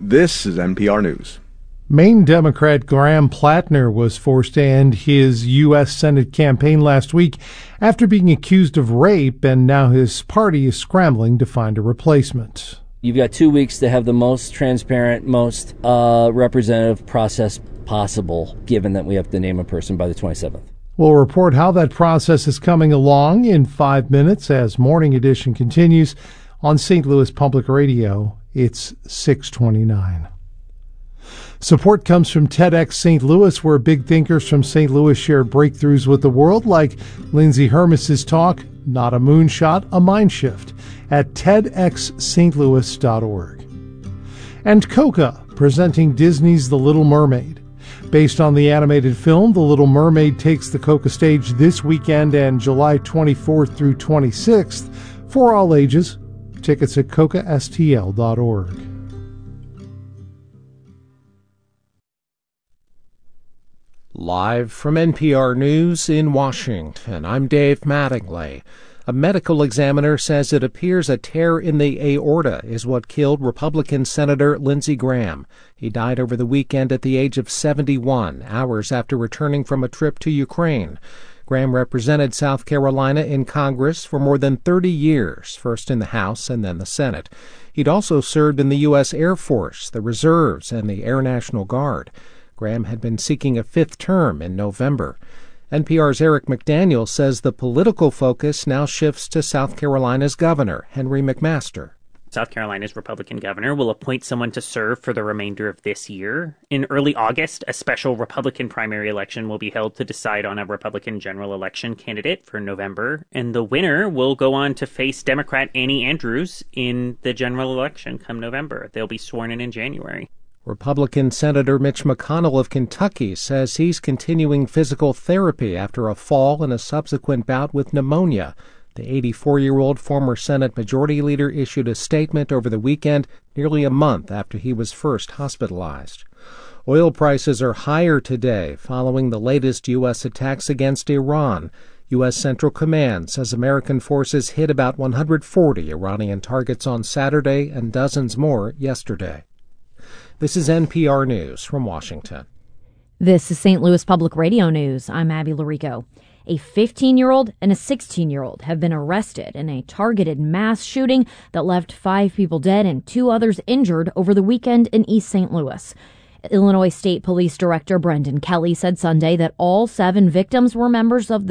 This is NPR News. Maine Democrat Graham Plattner was forced to end his U.S. Senate campaign last week after being accused of rape, and now his party is scrambling to find a replacement. You've got 2 weeks to have the most transparent, most representative process possible, given that we have to name a person by the 27th. We'll report how that process is coming along in 5 minutes as Morning Edition continues on St. Louis Public Radio. It's 6:29. Support comes from TEDx St. Louis, where big thinkers from St. Louis shared breakthroughs with the world, like Lindsay Hermis's talk, Not a Moonshot, a Mind Shift, at tedxstlouis.org. And Coca, presenting Disney's The Little Mermaid. Based on the animated film, The Little Mermaid takes the Coca stage this weekend and July 24th through 26th for all ages. Tickets at cocastl.org. Live from NPR News in Washington, I'm Dave Mattingly. A medical examiner says it appears a tear in the aorta is what killed Republican Senator Lindsey Graham. He died over the weekend at the age of 71, hours after returning from a trip to Ukraine. Graham represented South Carolina in Congress for more than 30 years, first in the House and then the Senate. He'd also served in the U.S. Air Force, the Reserves, and the Air National Guard. Graham had been seeking a fifth term in November. NPR's Eric McDaniel says the political focus now shifts to South Carolina's governor, Henry McMaster. South Carolina's Republican governor will appoint someone to serve for the remainder of this year. In early August, a special Republican primary election will be held to decide on a Republican general election candidate for November, and the winner will go on to face Democrat Annie Andrews in the general election come November. They'll be sworn in January. Republican Senator Mitch McConnell of Kentucky says he's continuing physical therapy after a fall and a subsequent bout with pneumonia. The 84-year-old former Senate Majority Leader issued a statement over the weekend, nearly a month after he was first hospitalized. Oil prices are higher today following the latest U.S. attacks against Iran. U.S. Central Command says American forces hit about 140 Iranian targets on Saturday and dozens more yesterday. This is NPR News from Washington. This is St. Louis Public Radio News. I'm Abby Larico. A 15-year-old and a 16-year-old have been arrested in a targeted mass shooting that left 5 people dead and 2 others injured over the weekend in East St. Louis. Illinois State Police Director Brendan Kelly said Sunday that all 7 victims were members of the